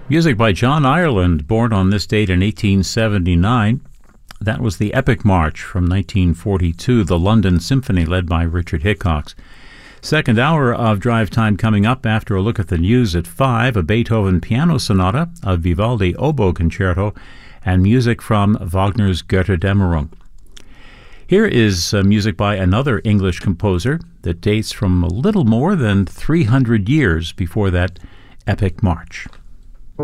Music by John Ireland, born on this date in 1879. That was the Epic March from 1942, the London Symphony led by Richard Hickox. Second hour of Drive Time coming up after a look at the news at 5, a Beethoven Piano Sonata, a Vivaldi Oboe Concerto, and music from Wagner's Götterdämmerung. Here is music by another English composer that dates from a little more than 300 years before that Epic March.